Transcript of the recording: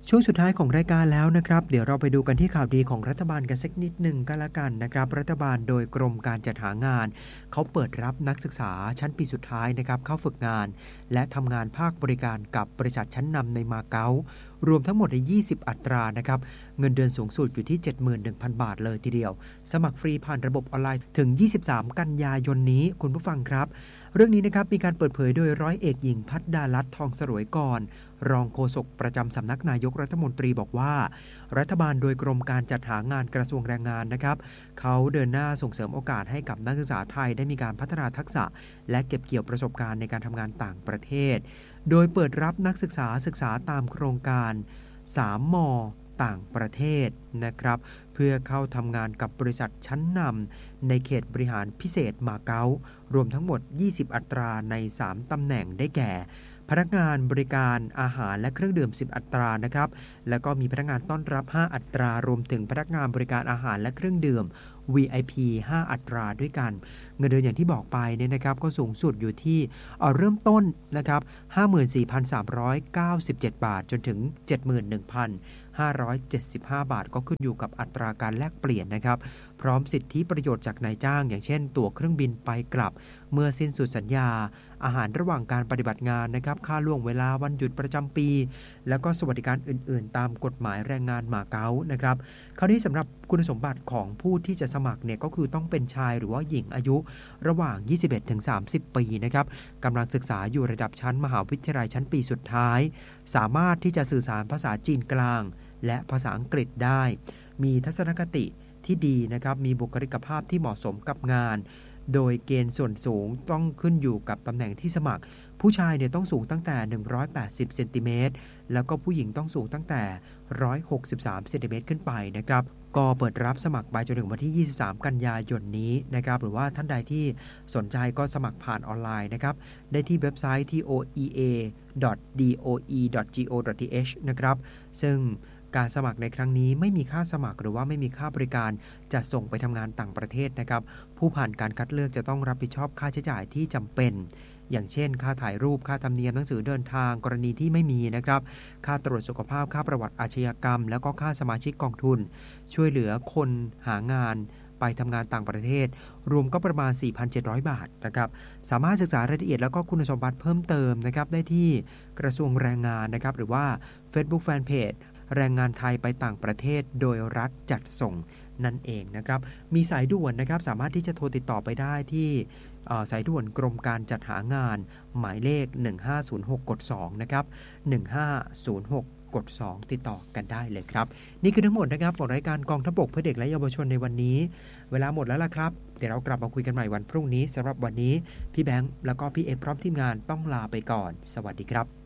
ช่วงสุดท้ายของรายการแล้วนะครับเดี๋ยวเราไปดูกันที่ข่าวดีของรัฐบาลกันสักนิดหนึ่งก็แล้วกันนะครับรัฐบาลโดยกรมการจัดหางานเขาเปิดรับนักศึกษาชั้นปีสุดท้ายนะครับเข้าฝึกงานและทำงานภาคบริการกับบริษัทชั้นนำในมาเก๊ารวมทั้งหมดใน20อัตรานะครับเงินเดือนสูงสุดอยู่ที่ 71,000 บาทเลยทีเดียวสมัครฟรีผ่านระบบออนไลน์ถึง23กันยายนนี้คุณผู้ฟังครับเรื่องนี้นะครับมีการเปิดเผยโดยร้อยเอกหญิงพัฒดาลัตน์ทองสรวยก่อนรองโฆษกประจำสำนักนายกรัฐมนตรีบอกว่ารัฐบาลโดยกรมการจัดหางานกระทรวงแรงงานนะครับเขาเดินหน้าส่งเสริมโอกาสให้กับนักศึกษาไทยได้มีการพัฒนาทักษะและเก็บเกี่ยวประสบการณ์ในการทำงานต่างประเทศโดยเปิดรับนักศึกษาตามโครงการ3 ม.ต่างประเทศนะครับเพื่อเข้าทำงานกับบริษัทชั้นนำในเขตบริหารพิเศษมาเก๊ารวมทั้งหมด20อัตราใน3ตำแหน่งได้แก่พนักงานบริการอาหารและเครื่องดื่ม10อัตรานะครับแล้วก็มีพนักงานต้อนรับ5อัตรารวมถึงพนักงานบริการอาหารและเครื่องดื่ม VIP 5อัตราด้วยกันเงินเดือนอย่างที่บอกไปเนี่ยนะครับก็สูงสุดอยู่ที่เริ่มต้นนะครับ 54,397 บาทจนถึง 71,575 บาทก็ขึ้นอยู่กับอัตราการแลกเปลี่ยนนะครับพร้อมสิทธิประโยชน์จากนายจ้างอย่างเช่นตั๋วเครื่องบินไปกลับเมื่อสิ้นสุดสัญญาอาหารระหว่างการปฏิบัติงานนะครับค่าล่วงเวลาวันหยุดประจำปีแล้วก็สวัสดิการอื่นๆตามกฎหมายแรงงานมาเก๊านะครับคราวนี้สำหรับคุณสมบัติของผู้ที่จะสมัครเนี่ยก็คือต้องเป็นชายหรือว่าหญิงอายุระหว่าง 21-30 ปีนะครับกำลังศึกษาอยู่ระดับชั้นมหาวิทยาลัยชั้นปีสุดท้ายสามารถที่จะสื่อสารภาษาจีนกลางและภาษาอังกฤษได้มีทัศนคติที่ดีนะครับมีบุคลิกภาพที่เหมาะสมกับงานโดยเกณฑ์ส่วนสูงต้องขึ้นอยู่กับตำแหน่งที่สมัครผู้ชายเนี่ยต้องสูงตั้งแต่180เซนติเมตรแล้วก็ผู้หญิงต้องสูงตั้งแต่163เซนติเมตรขึ้นไปนะครับก็เปิดรับสมัครไปจนถึงวันที่23กันยายนนี้นะครับหรือว่าท่านใดที่สนใจก็สมัครผ่านออนไลน์นะครับได้ที่เว็บไซต์ที่ oea.doe.go.th นะครับซึ่งการสมัครในครั้งนี้ไม่มีค่าสมัครหรือว่าไม่มีค่าบริการจะส่งไปทำงานต่างประเทศนะครับผู้ผ่านการคัดเลือกจะต้องรับผิดชอบค่าใช้จ่ายที่จำเป็นอย่างเช่นค่าถ่ายรูปค่าธรรมเนียมหนังสือเดินทางกรณีที่ไม่มีนะครับค่าตรวจสุขภาพค่าประวัติอาชญากรรมแล้วก็ค่าสมาชิกกองทุนช่วยเหลือคนหางานไปทำงานต่างประเทศรวมก็ประมาณ 4,700 บาทนะครับสามารถศึกษารายละเอียดแล้วก็คุณสมบัติเพิ่มเติมนะครับได้ที่กระทรวงแรงงานนะครับหรือว่า Facebook Fanpageแรงงานไทยไปต่างประเทศโดยรัฐจัดส่งนั่นเองนะครับมีสายด่วนนะครับสามารถที่จะโทรติดต่อไปได้ที่สายด่วนกรมการจัดหางานหมายเลข1506กด2นะครับ1506กด2ติดต่อกันได้เลยครับนี่คือทั้งหมดนะครับของรายการกองทัพบกเพื่อเด็กและเยาวชนในวันนี้เวลาหมดแล้วล่ะครับเดี๋ยวเรากลับมาคุยกันใหม่วันพรุ่งนี้สำหรับวันนี้พี่แบงค์แล้วก็พี่เอพร้อมทีมงานต้องลาไปก่อนสวัสดีครับ